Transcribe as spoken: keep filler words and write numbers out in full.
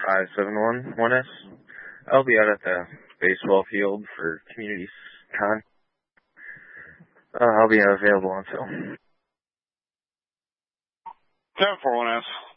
five seven one one S. I'll be out at the baseball field for community con. Uh, I'll be available until seven four one S.